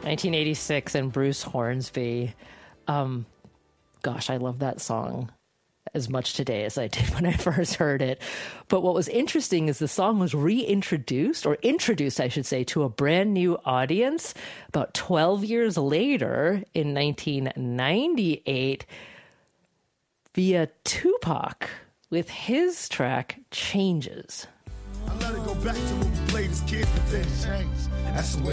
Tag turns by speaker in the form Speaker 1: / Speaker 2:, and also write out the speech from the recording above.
Speaker 1: 1986 and Bruce Hornsby. Gosh, I love that song as much today as I did when I first heard it. But what was interesting is the song was reintroduced, or introduced, I should say, to a brand new audience about 12 years later in 1998 via Tupac with his track Changes.
Speaker 2: I let it go back to when we played as kids, but then changed. That's the way